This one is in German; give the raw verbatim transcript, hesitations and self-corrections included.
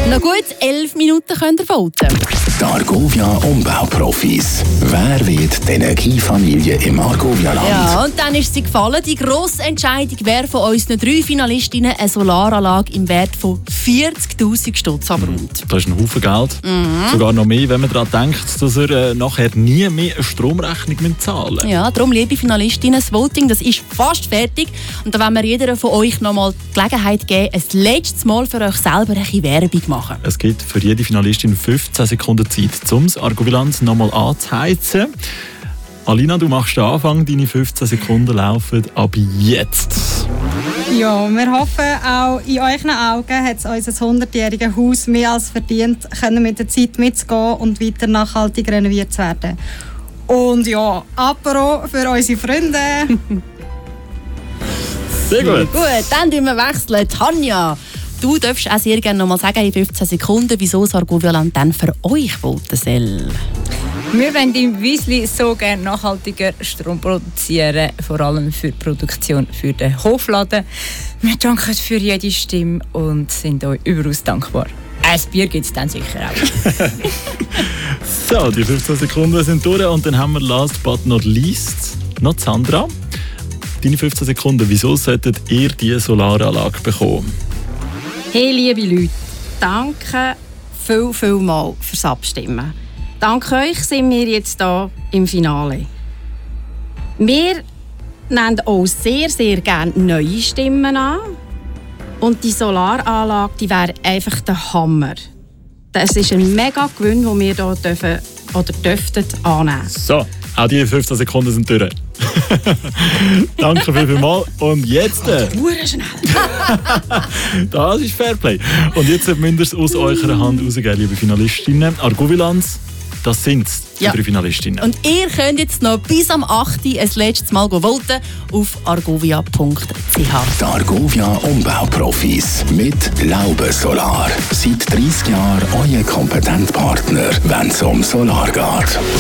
Noch gut elf Minuten könnt ihr voten. Die Argovia Umbauprofis. Wer wird die Energiefamilie im Argovia-Land? Ja, und dann ist sie gefallen, die grosse Entscheidung, wer von unseren drei Finalistinnen eine Solaranlage im Wert von vierzigtausend Stutz abräumt. Das ist ein Haufen Geld. Mhm. Sogar noch mehr, wenn man daran denkt, dass er äh, nachher nie mehr eine Stromrechnung zahlen müssen. Ja, darum, liebe Finalistinnen, das Voting das ist fast fertig. Und da wollen wir jeder von euch noch mal die Gelegenheit geben, ein letztes Mal für euch selber ein bisschen Werbung machen. Es gibt für jede Finalistin fünfzehn Sekunden Zeit, um das Argobilanz noch mal anzuheizen. Alina, du machst den Anfang, deine fünfzehn Sekunden laufen ab jetzt. Ja, wir hoffen, auch in euren Augen hat es unser hundertjähriges Haus mehr als verdient, können mit der Zeit mitzugehen und weiter nachhaltig renoviert zu werden. Und ja, Apero für unsere Freunde. Sehr gut. Gut, dann wechseln wir wechseln. Tanja, du darfst auch sehr gerne noch mal sagen in fünfzehn Sekunden, wieso das Argovia-Land dann für euch voten soll. Wir wollen im Wiesli so gerne nachhaltiger Strom produzieren, vor allem für die Produktion für den Hofladen. Wir danken für jede Stimme und sind euch überaus dankbar. Ein Bier gibt es dann sicher auch. So, die fünfzehn Sekunden sind durch und dann haben wir last but not least noch Sandra. Deine fünfzehn Sekunden, wieso solltet ihr diese Solaranlage bekommen? Hey, liebe Leute, danke viel, viel mal fürs Abstimmen. Dank euch sind wir jetzt hier im Finale. Wir nehmen auch sehr, sehr gerne neue Stimmen an. Und die Solaranlage die wäre einfach der Hammer. Das ist ein mega Gewinn, den wir hier dürfen, oder dürften annehmen. So, auch die fünfzehn Sekunden sind durch. Danke vielmals. Und jetzt... Äh, das ist Fairplay. Und jetzt müsst ihr es aus eurer Hand rausgeben, liebe Finalistinnen. Argobilanz, das sind die Ja. drei Finalistinnen. Und ihr könnt jetzt noch bis am achten ein letztes Mal voten auf argovia punkt c h. Die Argovia Umbauprofis mit Laube Solar. Seit dreissig Jahren euer kompetenter Partner, wenn es um Solar geht.